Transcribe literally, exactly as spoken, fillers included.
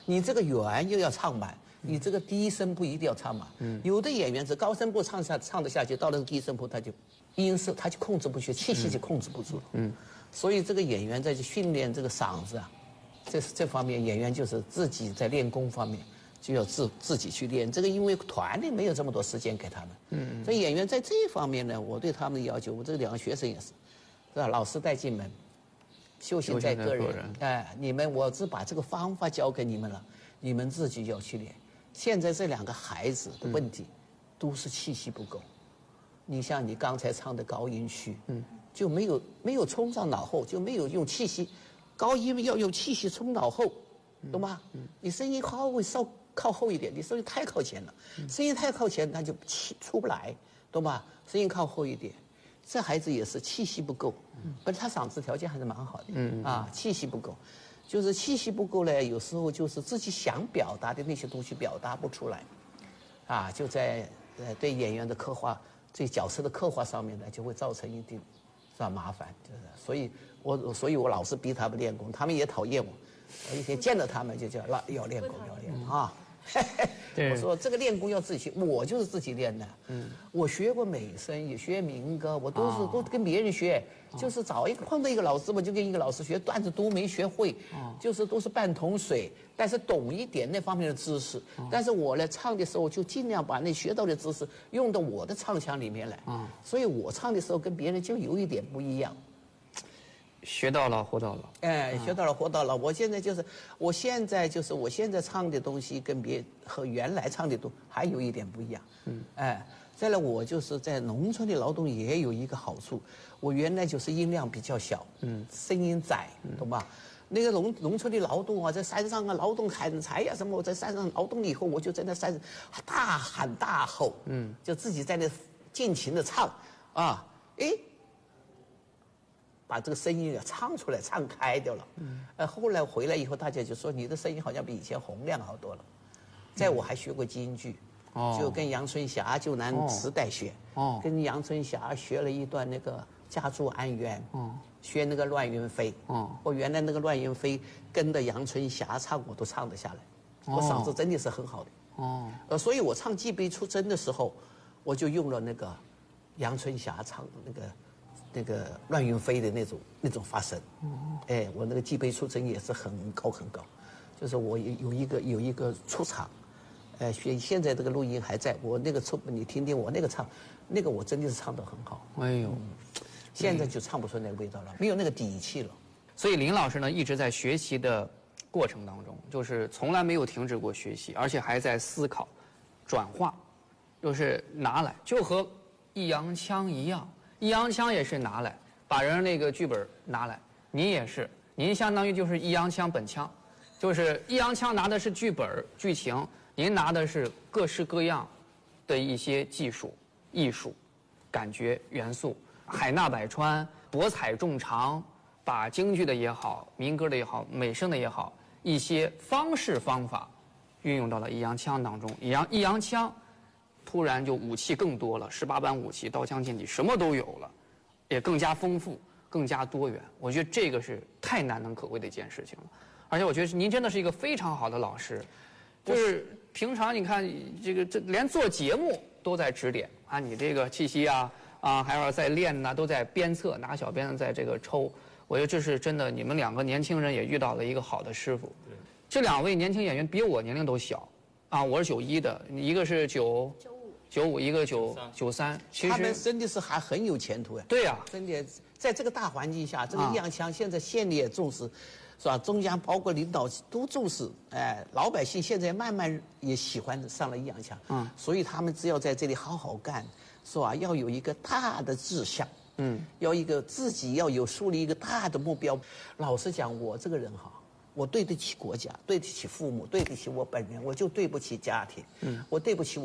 你这个圆又要唱满，你这个低声部一定要唱满。嗯，有的演员是高声部唱下唱得下去，到了低声部他就音色他就控制不住，气息就控制不住了。嗯，所以这个演员在训练这个嗓子啊，这是这方面演员就是自己在练功方面。就要自自己去练这个，因为团里没有这么多时间给他们。嗯，所以演员在这一方面呢，我对他们的要求，我这两个学生也是，是吧？老师带进门，修行在个人。哎，你们我只把这个方法教给你们了，你们自己要去练。现在这两个孩子的问题，都是气息不够。你像你刚才唱的高音区，嗯，就没有没有冲上脑后，就没有用气息，高音要用气息冲脑后，懂吗？嗯，你声音稍微稍。靠后一点，你声音太靠前了，声音太靠前，它就气出不来，懂吧？声音靠后一点，这孩子也是气息不够，但是他嗓子条件还是蛮好的，嗯啊，气息不够，就是气息不够呢，有时候就是自己想表达的那些东西表达不出来，啊，就在呃对演员的刻画、对角色的刻画上面呢，就会造成一定是吧麻烦，就是，所以我所以我老是逼他们练功，他们也讨厌我，我一天见到他们就叫要要练功要练啊。我说这个练功要自己学，我就是自己练的。嗯，我学过美声，也学民歌，我都是、哦、都跟别人学，哦、就是找一个碰到一个老师，我就跟一个老师学，段子都没学会，哦、就是都是半桶水，但是懂一点那方面的知识。哦、但是我呢唱的时候就尽量把那学到的知识用到我的唱腔里面来。哦、所以我唱的时候跟别人就有一点不一样。 学到了，活到了。 哎，学到了，活到了。我现在就是，我现在就是，我现在唱的东西跟别和原来唱的都还有一点不一样。嗯，哎，再来我就是在农村的劳动也有一个好处，我原来就是音量比较小，嗯，声音窄，懂吧？那个农农村的劳动啊，在山上啊劳动砍柴呀、啊、什么，我在山上劳动以后，我就在那山上大喊大吼，嗯，就自己在那尽情的唱，啊，哎。把这个声音也唱出来，唱开掉了。嗯，呃，后来回来以后，大家就说你的声音好像比以前洪亮好多了。再我还学过京剧，哦，就跟杨春霞就拿磁带学，哦，跟杨春霞学了一段那个家住安源，哦，学那个乱云飞，哦，我原来那个乱云飞跟着杨春霞唱，我都唱得下来，我嗓子真的是很好的。哦，呃，所以我唱《祭杯出征》的时候，我就用了那个杨春霞唱的那个。那个乱云飞的那种那种发声，哎，我那个祭杯出征也是很高很高，就是我有一个有一个出场，哎，现现在这个录音还在，我那个出你听听我那个唱，那个我真的是唱得很好。哎呦，嗯、现在就唱不出那个味道了，没有那个底气了。 所以林老师呢一直在学习的过程当中，就是从来没有停止过学习，而且还在思考、转化，就是拿来就和易烊千一样。易烊千也是拿来，把人那个剧本拿来，您也是，您相当于就是易烊千本腔，就是易烊千拿的是剧本剧情，您拿的是各式各样的一些技术、艺术、感觉元素，海纳百川，博采众长，把京剧的也好，民歌的也好，美声的也好，一些方式方法运用到了易烊千当中，易烊易烊千。突然就武器更多了，十八般武器，刀枪剑戟什么都有了，也更加丰富，更加多元。我觉得这个是太难能可贵的一件事情了。而且我觉得您真的是一个非常好的老师，就是平常你看这个这连做节目都在指点啊，你这个气息啊啊，还要在练呐、啊，都在鞭策，拿小鞭子在这个抽。我觉得这是真的，你们两个年轻人也遇到了一个好的师傅。这两位年轻演员比我年龄都小啊，我是九一的，一个是九。九五一个九九三，其实他们真的是还很有前途哎。 对呀、啊， 真的在这个大环境下，这个易烊千现在县里也重视，是吧？中央包括领导都重视，哎，老百姓现在慢慢也喜欢上了易烊千，嗯，所以他们只要在这里好好干，是吧？要有一个大的志向，嗯，要一个自己要有树立一个大的目标。老实讲，我这个人哈。我对得起国家，对得起父母，对得起我本人，我就对不起家庭，嗯，我对不起我。